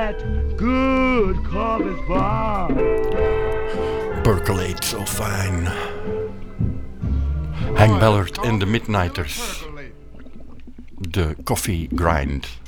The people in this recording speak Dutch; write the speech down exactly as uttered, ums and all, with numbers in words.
that good coffee's bar. Percolate so fine. Hank Ballard en de Midnighters. De Coffee Grind.